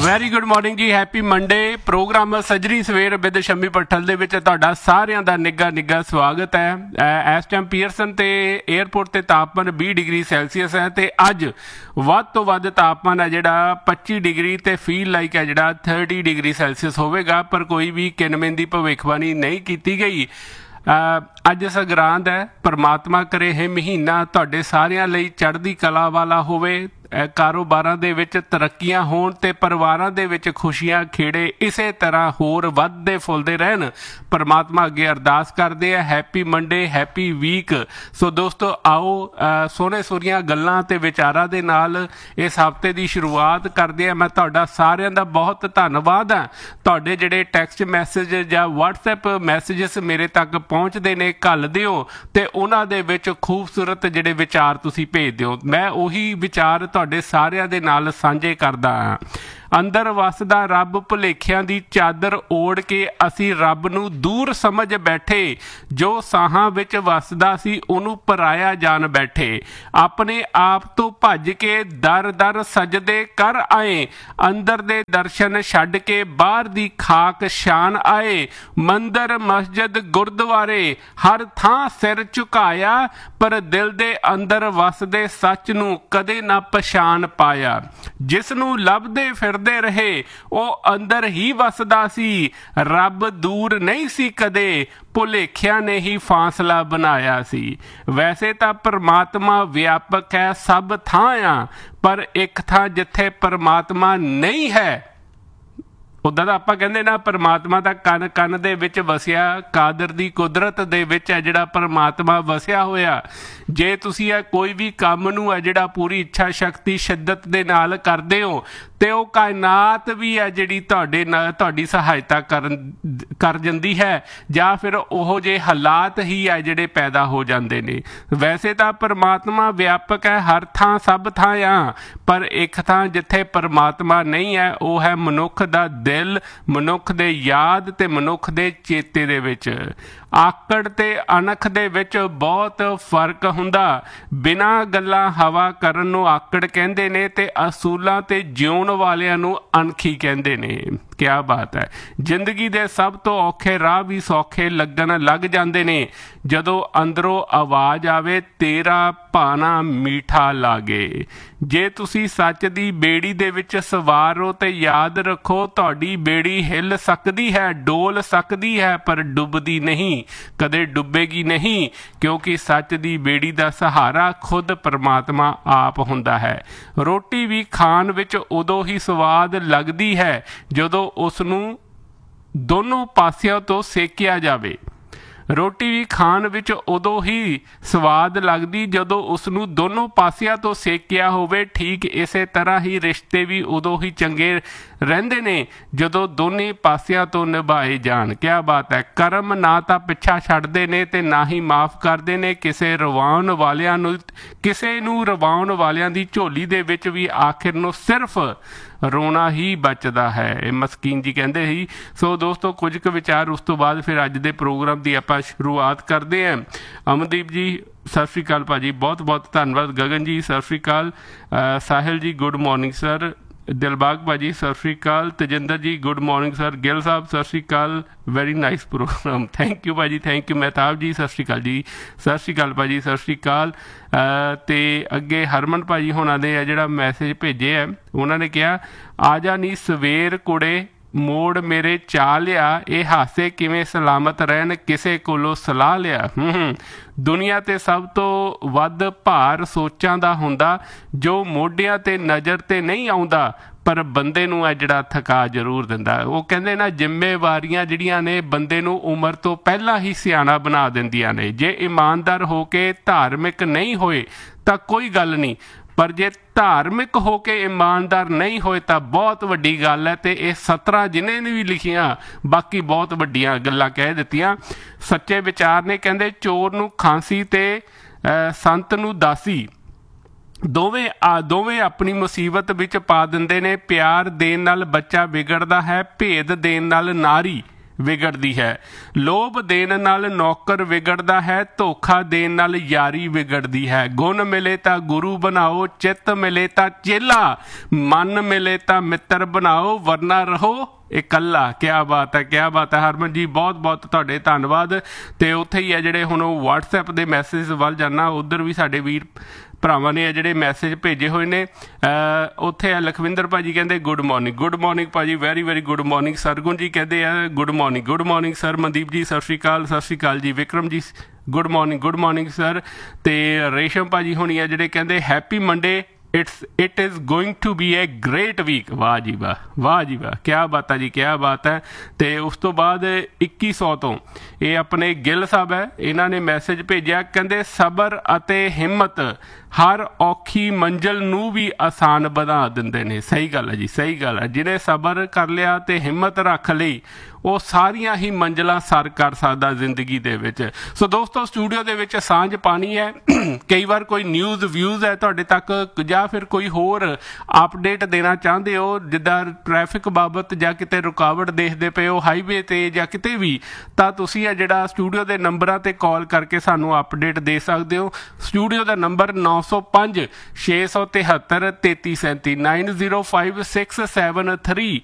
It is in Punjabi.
ਵੈਰੀ ਗੁੱਡ ਮਾਰਨਿੰਗ ਜੀ, ਹੈਪੀ ਮੰਡੇ। ਪ੍ਰੋਗਰਾਮ ਸੱਜਰੀ ਸਵੇਰ ਵਿਦ ਸ਼ੰਮੀ ਪੱਠਲ ਦੇ ਵਿੱਚ ਤੁਹਾਡਾ ਸਾਰਿਆਂ ਦਾ ਨਿੱਘਾ ਸਵਾਗਤ ਹੈ। ਇਸ ਟਾਈਮ ਪੀਅਰਸਨ ਤੇ ਏਅਰਪੋਰਟ ਤੇ ਤਾਪਮਾਨ 20 ਡਿਗਰੀ ਸੈਲਸੀਅਸ ਹੈ ਤੇ ਅੱਜ ਵੱਧ ਤੋਂ ਵੱਧ ਤਾਪਮਾਨ ਹੈ ਜਿਹੜਾ 25 ਡਿਗਰੀ ਤੇ ਫੀਲ ਲਾਈਕ ਹੈ ਜਿਹੜਾ 30 ਡਿਗਰੀ ਸੈਲਸੀਅਸ ਹੋਵੇਗਾ, ਪਰ ਕੋਈ ਵੀ ਕਿਨਵੇਂ ਦੀ ਭਵਿੱਖਬਾਣੀ ਨਹੀਂ ਕੀਤੀ ਗਈ। ਅੱਜ ਸੰਗਰਾਂਦ ਹੈ। ਪਰਮਾਤਮਾ ਕਰੇ ਇਹ ਮਹੀਨਾ ਤੁਹਾਡੇ ਸਾਰਿਆਂ ਲਈ ਚੜ੍ਹਦੀ ਕਲਾ ਵਾਲਾ ਹੋਵੇ, ਕਾਰੋਬਾਰਾਂ ਦੇ ਵਿੱਚ ਤਰੱਕੀਆਂ ਹੋਣ ਤੇ ਪਰਿਵਾਰਾਂ ਦੇ ਵਿੱਚ ਖੁਸ਼ੀਆਂ ਖੇੜੇ ਇਸੇ ਤਰ੍ਹਾਂ ਹੋਰ ਵੱਧਦੇ ਫੁੱਲਦੇ ਰਹਿਣ। ਪਰਮਾਤਮਾ ਅੱਗੇ ਅਰਦਾਸ ਕਰਦੇ ਆ। Happy Monday, happy week. ਸੋ ਦੋਸਤੋ ਆਓ ਸੋਹਣੇ ਸੋਹਣੀਆਂ ਗੱਲਾਂ ਤੇ ਵਿਚਾਰਾਂ ਦੇ ਨਾਲ ਇਸ ਹਫ਼ਤੇ ਦੀ ਸ਼ੁਰੂਆਤ ਕਰਦੇ ਆ। ਮੈਂ ਤੁਹਾਡਾ ਸਾਰਿਆਂ ਦਾ ਬਹੁਤ ਧੰਨਵਾਦ ਹਾਂ। ਤੁਹਾਡੇ ਜਿਹੜੇ ਟੈਕਸਟ ਮੈਸੇਜ ਜਾਂ ਵਟਸਐਪ ਮੈਸੇਜਸ ਮੇਰੇ ਤੱਕ ਪਹੁੰਚਦੇ ਨੇ, ਘੱਲ ਦਿਓ ਤੇ ਉਹਨਾਂ ਦੇ ਵਿੱਚ ਖੂਬਸੂਰਤ ਜਿਹੜੇ ਵਿਚਾਰ ਤੁਸੀਂ ਭੇਜ ਦਿਓ। ਮੈਂ ਉਹੀ ਵਿਚਾਰ ਤੁਹਾਡੇ ਸਾਰਿਆਂ ਦੇ ਨਾਲ ਸਾਂਝੇ ਕਰਦਾ ਹਾਂ। ਅੰਦਰ ਵਸਦਾ ਰੱਬ ਭੁਲੇਖਿਆਂ ਦੀ ਚਾਦਰ ਓੜ ਕੇ ਅਸੀਂ ਰੱਬ ਨੂੰ ਦੂਰ ਸਮਝ ਬੈਠੇ, ਜੋ ਸਾਹਾਂ ਵਿੱਚ ਵਸਦਾ ਸੀ ਉਹਨੂੰ ਪਰਾਇਆ ਜਾਣ ਬੈਠੇ। ਆਪਣੇ ਆਪ ਤੋਂ ਭੱਜ ਕੇ ਦਰ ਦਰ ਸਜਦੇ ਕਰ ਆਏ, ਅੰਦਰ ਦੇ ਦਰਸ਼ਨ ਛੱਡ ਕੇ ਬਾਹਰ ਦੀ ਖਾਕ ਸ਼ਾਨ ਆਏ। ਮੰਦਰ ਮਸਜਿਦ ਗੁਰਦੁਆਰੇ ਹਰ ਥਾਂ ਸਿਰ ਝੁਕਾਇਆ, ਪਰ ਦਿਲ ਦੇ ਅੰਦਰ ਵਸਦੇ ਸੱਚ ਨੂੰ ਕਦੇ ਨਾ ਪਛਾਣ ਪਾਇਆ। ਜਿਸ ਨੂੰ ਲੱਭਦੇ ਫਿਰਦੇ ਰਹੇ ਉਹ ਅੰਦਰ ਹੀ ਵਸਦਾ ਸੀ, ਰੱਬ ਦੂਰ ਨਹੀਂ ਸੀ ਕਦੇ, ਭੁਲੇਖਿਆਂ ਨੇ ਹੀ ਫਾਸਲਾ ਬਣਾਇਆ ਸੀ। ਵੈਸੇ ਤਾਂ ਪਰਮਾਤਮਾ ਵਿਆਪਕ ਹੈ, ਸਭ ਥਾਂ ਆ, ਪਰ ਇੱਕ ਥਾਂ ਜਿੱਥੇ ਪਰਮਾਤਮਾ ਨਹੀਂ ਹੈ, ਉੱਦਾਂ ਤਾਂ ਆਪਾਂ ਕਹਿੰਦੇ ਨਾ ਪਰਮਾਤਮਾ ਦਾ ਕੰਨ ਦੇ ਵਿੱਚ ਵਸਿਆ, ਕਾਦਰ ਦੀ ਕੁਦਰਤ ਦੇ ਵਿੱਚ ਹੈ ਜਿਹੜਾ ਪਰਮਾਤਮਾ ਵਸਿਆ ਹੋਇਆ। ਜੇ ਤੁਸੀਂ ਇਹ ਕੋਈ ਵੀ ਕੰਮ ਨੂੰ ਹੈ ਜਿਹੜਾ ਪੂਰੀ ਇੱਛਾ ਸ਼ਕਤੀ ਸ਼ਿੱਦਤ ਦੇ ਨਾਲ ਕਰਦੇ ਹੋ ਤੇ ਉਹ ਕਾਇਨਾਤ ਵੀ ਹੈ ਜਿਹੜੀ ਤੁਹਾਡੇ ਨਾਲ ਤੁਹਾਡੀ ਸਹਾਇਤਾ ਕਰ ਜਾਂਦੀ ਹੈ, ਜਾਂ ਫਿਰ ਉਹੋ ਜਿਹੇ ਹਾਲਾਤ ਹੀ ਹੈ ਜਿਹੜੇ ਪੈਦਾ ਹੋ ਜਾਂਦੇ ਨੇ। ਵੈਸੇ ਤਾਂ ਪਰਮਾਤਮਾ ਵਿਆਪਕ ਹੈ, ਹਰ ਥਾਂ ਸਭ ਥਾਂ ਆ, ਪਰ ਇੱਕ ਥਾਂ ਜਿੱਥੇ ਪਰਮਾਤਮਾ ਨਹੀਂ ਹੈ ਉਹ ਹੈ ਮਨੁੱਖ ਦਾ ਦਿਲ, ਮਨੁੱਖ ਦੇ ਯਾਦ ਤੇ ਮਨੁੱਖ ਦੇ ਚੇਤੇ ਦੇ ਵਿੱਚ। ਆਕੜ ਤੇ ਅਣਖ ਦੇ ਵਿੱਚ ਬਹੁਤ ਫਰਕ ਹੁੰਦਾ। ਬਿਨਾਂ ਗੱਲਾਂ ਹਵਾ ਕਰਨ ਨੂੰ ਆਕੜ ਕਹਿੰਦੇ ਨੇ ਤੇ ਅਸੂਲਾਂ ਤੇ ਜਿਉਣ ਵਾਲਿਆਂ ਨੂੰ ਅਣਖੀ ਕਹਿੰਦੇ ਨੇ। ਕਿਆ ਬਾਤ ਹੈ। ਜ਼ਿੰਦਗੀ ਦੇ ਸਭ ਤੋਂ ਔਖੇ ਰਾਹ ਵੀ ਸੌਖੇ ਲੱਗਣ ਲੱਗ ਜਾਂਦੇ ਨੇ ਜਦੋਂ ਅੰਦਰੋਂ ਆਵਾਜ਼ ਆਵੇ, ਤੇਰਾ ਭਾਣਾ ਮੀਠਾ ਲਾਗੇ। ਜੇ ਤੁਸੀਂ ਸੱਚ ਦੀ ਬੇੜੀ ਦੇ ਵਿੱਚ ਸਵਾਰ ਹੋ ਤੇ ਯਾਦ ਰੱਖੋ ਤੁਹਾਡੀ ਬੇੜੀ ਹਿੱਲ ਸਕਦੀ ਹੈ, ਡੋਲ ਸਕਦੀ ਹੈ, ਪਰ ਡੁੱਬਦੀ ਨਹੀਂ, ਕਦੇ ਡੁੱਬੇਗੀ ਨਹੀਂ, ਕਿਉਂਕਿ ਸੱਚ ਦੀ ਬੇੜੀ ਦਾ ਸਹਾਰਾ ਖੁਦ ਪਰਮਾਤਮਾ ਆਪ ਹੁੰਦਾ ਹੈ। ਰੋਟੀ ਵੀ ਖਾਣ ਵਿੱਚ ਉਦੋਂ ਹੀ ਸਵਾਦ ਲੱਗਦੀ ਹੈ ਜਦੋਂ ਉਸ ਨੂੰ ਦੋਨੋਂ ਪਾਸਿਆਂ ਤੋਂ ਸੇਕਿਆ ਜਾਵੇ। ਰੋਟੀ ਵੀ ਖਾਣ ਵਿੱਚ ਉਦੋਂ ਹੀ ਸਵਾਦ ਲੱਗਦੀ ਜਦੋਂ ਉਸ ਨੂੰ ਦੋਨੋਂ ਪਾਸਿਆਂ ਤੋਂ ਸੇਕਿਆ ਹੋਵੇ। ਠੀਕ ਇਸੇ ਤਰ੍ਹਾਂ ਹੀ ਰਿਸ਼ਤੇ ਵੀ ਉਦੋਂ ਹੀ ਚੰਗੇ ਰਹਿੰਦੇ ਨੇ ਜਦੋਂ ਦੋਨੇ ਪਾਸਿਆਂ ਤੋਂ ਨਿਭਾਏ ਜਾਣ। ਕਿਆ ਬਾਤ ਹੈ। ਕਰਮ ਨਾ ਤਾਂ ਪਿੱਛਾ ਛੱਡਦੇ ਨੇ ਤੇ ਨਾ ਹੀ ਮਾਫ਼ ਕਰਦੇ ਨੇ। ਕਿਸੇ ਨੂੰ ਰਵਾਉਣ ਵਾਲਿਆਂ ਦੀ ਝੋਲੀ ਦੇ ਵਿੱਚ ਵੀ ਆਖਿਰ ਨੂੰ ਸਿਰਫ ਰੋਣਾ ਹੀ ਬਚਦਾ ਹੈ, ਇਹ ਮਸਕੀਨ ਜੀ ਕਹਿੰਦੇ ਸੀ। ਸੋ ਦੋਸਤੋ ਕੁਝ ਕੁ ਵਿਚਾਰ, ਉਸ ਤੋਂ ਬਾਅਦ ਫਿਰ ਅੱਜ ਦੇ ਪ੍ਰੋਗਰਾਮ ਦੀ ਆਪਾਂ ਸ਼ੁਰੂਆਤ ਕਰਦੇ ਹਾਂ। ਅਮਨਦੀਪ ਜੀ ਸਤਿ ਸ਼੍ਰੀ ਅਕਾਲ ਭਾਜੀ, ਬਹੁਤ ਬਹੁਤ ਧੰਨਵਾਦ। ਗਗਨ ਜੀ ਸਤਿ ਸ਼੍ਰੀ ਅਕਾਲ। ਸਾਹਿਲ ਜੀ ਗੁੱਡ ਮਾਰਨਿੰਗ ਸਰ। ਦਿਲਬਾਗ ਭਾਜੀ ਸਤਿ ਸ਼੍ਰੀ ਅਕਾਲ। ਤਜਿੰਦਰ ਜੀ ਗੁੱਡ ਮਾਰਨਿੰਗ ਸਰ। ਗਿੱਲ ਸਾਹਿਬ ਸਤਿ ਸ਼੍ਰੀ ਅਕਾਲ, very nice programme, thank you ਭਾਜੀ, ਥੈਂਕ ਯੂ। ਮਹਿਤਾਬ ਜੀ ਸਤਿ ਸ਼੍ਰੀ ਅਕਾਲ ਜੀ। ਸਤਿ ਸ਼੍ਰੀ ਅਕਾਲ ਭਾਜੀ, ਸਤਿ ਸ਼੍ਰੀ ਅਕਾਲ। ਅਤੇ ਅੱਗੇ ਹਰਮਨ ਭਾਜੀ ਹੋਣਾ ਦੇ ਆ ਜਿਹੜਾ ਮੈਸੇਜ ਭੇਜੇ ਹੈ, ਉਹਨਾਂ ਨੇ ਕਿਹਾ ਆ ਜਾ ਨੀ ਸਵੇਰ ਕੁੜੇ ਮੋੜ ਮੇਰੇ ਚਾਹ ਲਿਆ, ਇਹ ਹਾਸੇ ਕਿਵੇਂ ਸਲਾਮਤ ਰਹਿਣ ਕਿਸੇ ਕੋਲੋਂ ਸਲਾਹ ਲਿਆ। ਦੁਨੀਆ 'ਤੇ ਸਭ ਤੋਂ ਵੱਧ ਭਾਰ ਸੋਚਾਂ ਦਾ ਹੁੰਦਾ, ਜੋ ਮੋਢਿਆਂ 'ਤੇ ਨਜ਼ਰ 'ਤੇ ਨਹੀਂ ਆਉਂਦਾ ਪਰ ਬੰਦੇ ਨੂੰ ਹੈ ਜਿਹੜਾ ਥਕਾ ਜ਼ਰੂਰ ਦਿੰਦਾ। ਉਹ ਕਹਿੰਦੇ ਨਾ ਜ਼ਿੰਮੇਵਾਰੀਆਂ ਜਿਹੜੀਆਂ ਨੇ ਬੰਦੇ ਨੂੰ ਉਮਰ ਤੋਂ ਪਹਿਲਾਂ ਹੀ ਸਿਆਣਾ ਬਣਾ ਦਿੰਦੀਆਂ ਨੇ। ਜੇ ਇਮਾਨਦਾਰ ਹੋ ਕੇ ਧਾਰਮਿਕ ਨਹੀਂ ਹੋਏ ਤਾਂ ਕੋਈ ਗੱਲ ਨਹੀਂ, ਪਰ ਜੇ ਧਾਰਮਿਕ ਹੋ ਕੇ ਇਮਾਨਦਾਰ ਨਹੀਂ ਹੋਏ ਤਾਂ ਬਹੁਤ ਵੱਡੀ ਗੱਲ ਹੈ। ਅਤੇ ਇਹ 17 ਜਿਹਨੇ ਨੇ ਵੀ ਲਿਖੀਆਂ ਬਾਕੀ ਬਹੁਤ ਵੱਡੀਆਂ ਗੱਲਾਂ ਕਹਿ ਦਿੱਤੀਆਂ। ਸੱਚੇ ਵਿਚਾਰ ਨੇ। ਕਹਿੰਦੇ ਚੋਰ ਨੂੰ ਖਾਂਸੀ ਤੇ ਸੰਤ ਨੂੰ ਦਾਸੀ, ਦੋਵੇਂ ਆਪਣੀ ਮੁਸੀਬਤ ਵਿੱਚ ਪਾ ਦਿੰਦੇ ਨੇ। ਪਿਆਰ ਦੇਣ ਨਾਲ ਬੱਚਾ ਵਿਗੜਦਾ ਹੈ, ਭੇਦ ਦੇਣ ਨਾਲ ਨਾਰੀ ਵਿਗੜਦੀ ਹੈ। ਲੋਭ ਦੇਣ ਨਾਲ ਨੌਕਰ ਵਿਗੜਦਾ ਹੈ, ਧੋਖਾ ਦੇਣ ਨਾਲ ਯਾਰੀ ਵਿਗੜਦੀ ਹੈ। ਗੁਣ ਮਿਲੇ ਤਾਂ ਗੁਰੂ ਬਣਾਓ, ਚਿੱਤ ਮਿਲੇ ਤਾਂ ਚੇਲਾ, ਮਨ ਮਿਲੇ ਤਾਂ ਮਿੱਤਰ ਬਣਾਓ, ਵਰਨਾ ਰਹੋ ਇਕੱਲਾ। ਕਿਆ ਬਾਤ ਹੈ, ਕਿਆ ਬਾਤ ਹੈ ਹਰਮਨ ਜੀ, ਬਹੁਤ ਬਹੁਤ ਤੁਹਾਡੇ ਧੰਨਵਾਦ। ਤੇ ਉੱਥੇ ਹੀ ਆ ਜਿਹੜੇ ਹੁਣ ਉਹ WhatsApp ਦੇ ਮੈਸੇਜ ਵੱਲ ਜਾਣਾ, ਉੱਧਰ ਵੀ ਸਾਡੇ ਵੀਰ ਭਰਾਵਾਂ ਨੇ ਜਿਹੜੇ ਮੈਸੇਜ ਭੇਜੇ ਹੋਏ ਨੇ। ਉੱਥੇ ਆ ਲਖਵਿੰਦਰ ਭਾਜੀ ਕਹਿੰਦੇ ਗੁੱਡ ਮਾਰਨਿੰਗ ਭਾਜੀ, ਵੈਰੀ ਵੈਰੀ ਗੁੱਡ ਮਾਰਨਿੰਗ। ਸਰਗੁਣ ਜੀ ਕਹਿੰਦੇ ਆ ਗੁੱਡ ਮਾਰਨਿੰਗ ਸਰ। ਮਨਦੀਪ ਜੀ ਸਤਿ ਸ਼੍ਰੀ ਅਕਾਲ ਜੀ। ਵਿਕਰਮ ਜੀ ਗੁੱਡ ਮਾਰਨਿੰਗ ਸਰ। ਤੇ ਰੇਸ਼ਮ ਭਾਜੀ ਹੋਣੀ ਆ ਜਿਹੜੇ ਕਹਿੰਦੇ happy Monday, it is going to be a great week। ਵਾਹ ਜੀ ਵਾਹ, ਕਿਆ ਬਾਤ ਹੈ ਜੀ, ਕਿਆ ਬਾਤ ਹੈ। ਤੇ ਉਸ ਤੋਂ ਬਾਅਦ 2100 ਤੋਂ ਇਹ ਆਪਣੇ ਗਿੱਲ ਸਾਹਿਬ ਹੈ, ਇਹਨਾਂ ਨੇ ਮੈਸੇਜ ਭੇਜਿਆ, ਕਹਿੰਦੇ ਸਬਰ ਅਤੇ ਹਿੰਮਤ ਹਰ ਔਖੀ ਮੰਜ਼ਿਲ ਨੂੰ ਵੀ ਆਸਾਨ ਬਣਾ ਦਿੰਦੇ ਨੇ। ਸਹੀ ਗੱਲ ਹੈ ਜੀ, ਸਹੀ ਗੱਲ ਹੈ। ਜਿਹਨੇ ਸਬਰ ਕਰ ਲਿਆ ਤੇ ਹਿੰਮਤ ਰੱਖ ਲਈ, ਉਹ ਸਾਰੀਆਂ ਹੀ ਮੰਜ਼ਿਲਾਂ ਸਰ ਕਰ ਸਕਦਾ ਜ਼ਿੰਦਗੀ ਦੇ ਵਿੱਚ। ਸੋ ਦੋਸਤੋ, ਸਟੂਡੀਓ ਦੇ ਵਿੱਚ ਸਾਂਝ ਪਾਣੀ ਹੈ। ਕਈ ਵਾਰ ਕੋਈ ਨਿਊਜ਼ ਵਿਊਜ਼ ਹੈ ਤੁਹਾਡੇ ਤੱਕ, ਜਾਂ ਫਿਰ ਕੋਈ ਹੋਰ ਅਪਡੇਟ ਦੇਣਾ ਚਾਹੁੰਦੇ ਹੋ, ਜਿੱਦਾਂ ਟ੍ਰੈਫਿਕ ਬਾਬਤ, ਜਾਂ ਕਿਤੇ ਰੁਕਾਵਟ ਦੇਖਦੇ ਪਏ ਹੋ ਹਾਈਵੇ ਤੇ ਜਾਂ ਕਿਤੇ ਵੀ, ਤਾਂ ਤੁਸੀਂ ਇਹ ਜਿਹੜਾ ਸਟੂਡੀਓ ਦੇ ਨੰਬਰਾਂ ਤੇ ਕਾਲ ਕਰਕੇ ਸਾਨੂੰ ਅਪਡੇਟ ਦੇ ਸਕਦੇ ਹੋ। ਸਟੂਡੀਓ ਦਾ ਨੰਬਰ 905 673 3337 905673